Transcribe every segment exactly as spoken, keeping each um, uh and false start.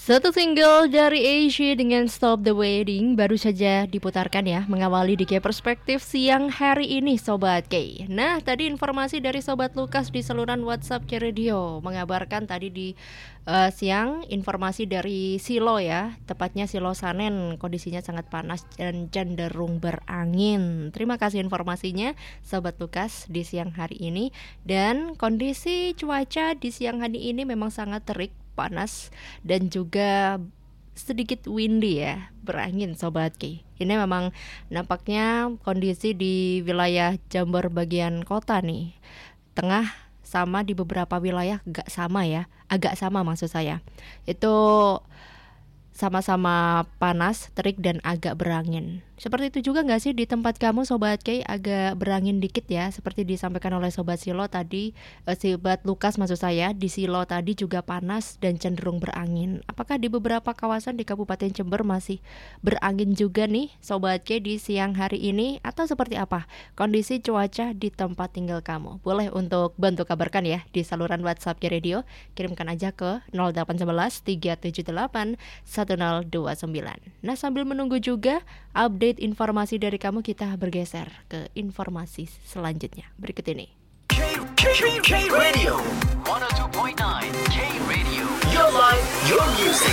Satu single dari Asia dengan Stop the Wedding baru saja diputarkan ya, mengawali di K Perspektif siang hari ini Sobat K. Nah, tadi informasi dari Sobat Lukas di saluran WhatsApp K Radio mengabarkan tadi di uh, siang informasi dari Silo ya, tepatnya Silo Sanen, kondisinya sangat panas dan cenderung berangin. Terima kasih informasinya Sobat Lukas di siang hari ini. Dan kondisi cuaca di siang hari ini memang sangat terik, panas dan juga sedikit windy ya, berangin Sobat K. Ini memang nampaknya kondisi di wilayah Jember bagian kota nih, tengah sama di beberapa wilayah agak sama ya, agak sama maksud saya. Itu sama-sama panas, terik dan agak berangin. Seperti itu juga nggak sih di tempat kamu Sobat K, agak berangin dikit ya, seperti disampaikan oleh Sobat Silo tadi, eh, Sobat Lukas maksud saya, di Silo tadi juga panas dan cenderung berangin. Apakah di beberapa kawasan di Kabupaten Jember masih berangin juga nih Sobat K di siang hari ini, atau seperti apa kondisi cuaca di tempat tinggal kamu? Boleh untuk bantu kabarkan ya di saluran WhatsApp K Radio, kirimkan aja ke nol delapan satu satu tiga tujuh delapan satu nol dua sembilan. Nah, sambil menunggu juga update informasi dari kamu, kita bergeser ke informasi selanjutnya berikut ini. K, K, K Radio seratus dua koma sembilan K Radio, your life, your music.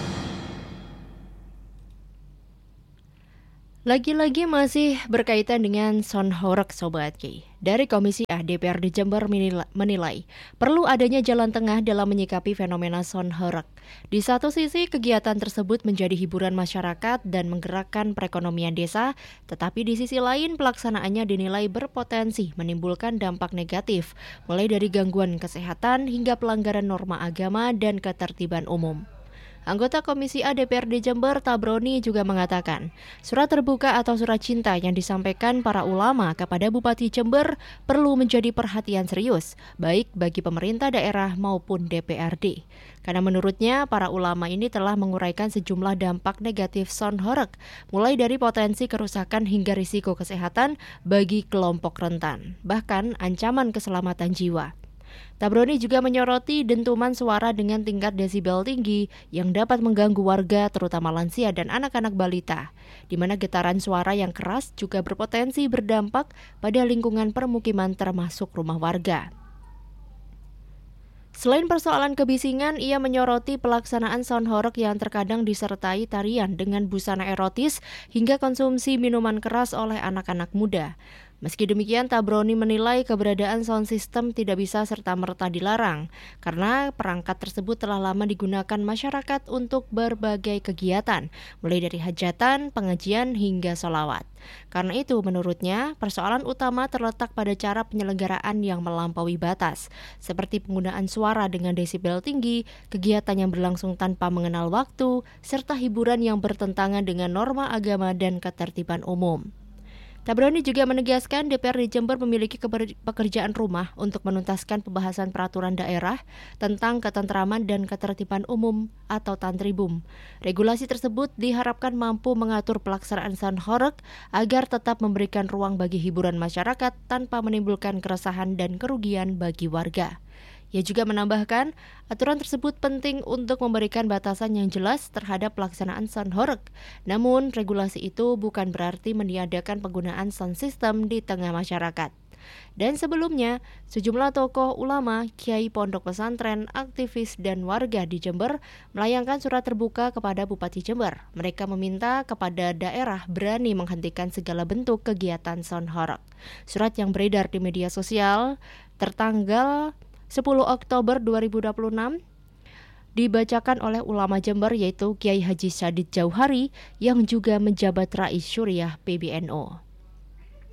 Lagi-lagi masih berkaitan dengan Sonhorek Sobat K. Dari Komisi A D P R D Jember menilai perlu adanya jalan tengah dalam menyikapi fenomena Sonhorek. Di satu sisi kegiatan tersebut menjadi hiburan masyarakat dan menggerakkan perekonomian desa, tetapi di sisi lain pelaksanaannya dinilai berpotensi menimbulkan dampak negatif, mulai dari gangguan kesehatan hingga pelanggaran norma agama dan ketertiban umum. Anggota Komisi A D P R D Jember Tabroni juga mengatakan, surat terbuka atau surat cinta yang disampaikan para ulama kepada Bupati Jember perlu menjadi perhatian serius, baik bagi pemerintah daerah maupun D P R D. Karena menurutnya, para ulama ini telah menguraikan sejumlah dampak negatif Sonhorek, mulai dari potensi kerusakan hingga risiko kesehatan bagi kelompok rentan, bahkan ancaman keselamatan jiwa. Tabroni juga menyoroti dentuman suara dengan tingkat desibel tinggi yang dapat mengganggu warga, terutama lansia dan anak-anak balita, di mana getaran suara yang keras juga berpotensi berdampak pada lingkungan permukiman termasuk rumah warga. Selain persoalan kebisingan, ia menyoroti pelaksanaan Sonhorek yang terkadang disertai tarian dengan busana erotis hingga konsumsi minuman keras oleh anak-anak muda. Meski demikian, Tabroni menilai keberadaan sound system tidak bisa serta-merta dilarang, karena perangkat tersebut telah lama digunakan masyarakat untuk berbagai kegiatan, mulai dari hajatan, pengajian, hingga sholawat. Karena itu, menurutnya, persoalan utama terletak pada cara penyelenggaraan yang melampaui batas, seperti penggunaan suara dengan desibel tinggi, kegiatan yang berlangsung tanpa mengenal waktu, serta hiburan yang bertentangan dengan norma agama dan ketertiban umum. Tabroni juga menegaskan D P R D Jember memiliki pekerjaan rumah untuk menuntaskan pembahasan peraturan daerah tentang ketentraman dan ketertiban umum atau Tantribum. Regulasi tersebut diharapkan mampu mengatur pelaksanaan Sonhorek agar tetap memberikan ruang bagi hiburan masyarakat tanpa menimbulkan keresahan dan kerugian bagi warga. Ia juga menambahkan, aturan tersebut penting untuk memberikan batasan yang jelas terhadap pelaksanaan Sonhorek. Namun, regulasi itu bukan berarti meniadakan penggunaan sound system di tengah masyarakat. Dan sebelumnya, sejumlah tokoh ulama, kiai pondok pesantren, aktivis, dan warga di Jember melayangkan surat terbuka kepada Bupati Jember. Mereka meminta kepada daerah berani menghentikan segala bentuk kegiatan Sonhorek. Surat yang beredar di media sosial tertanggal sepuluh Oktober dua ribu dua puluh enam dibacakan oleh ulama Jember yaitu Kiai Haji Syadid Jauhari yang juga menjabat Rais Syuriah P B N U.